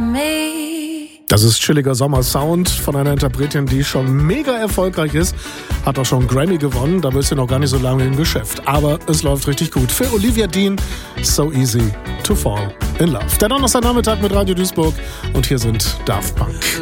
Das ist chilliger Sommersound von einer Interpretin, die schon mega erfolgreich ist. Hat auch schon einen Grammy gewonnen, da ist sie noch gar nicht so lange im Geschäft. Aber es läuft richtig gut. Für Olivia Dean, So Easy to Fall in Love. Der Donnerstagnachmittag mit Radio Duisburg und hier sind Daft Punk.